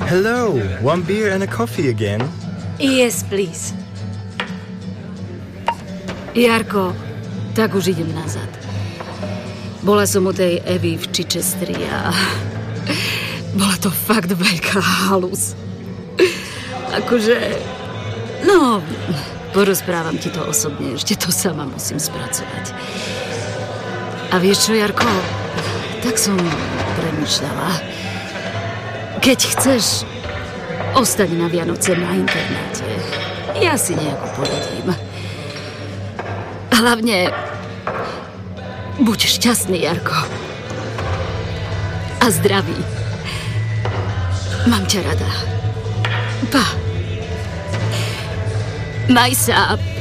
Hello, one beer and a coffee again? Yes, please. Jarko, tak už idem nazad. Bola som u tej Evy v Chichesteri a bola to fakt veľká halus. Akože, no, porozprávam ti to osobne, ešte to sama musím spracovať. A vieš čo, Jarko, tak som premýšľala. Keď chceš, ostaň na Vianoce na internáte. Ja si nejako poradím. Hlavne, buď šťastný, Jarko. A zdravý. Mám ťa rada. Pa. Maj sa.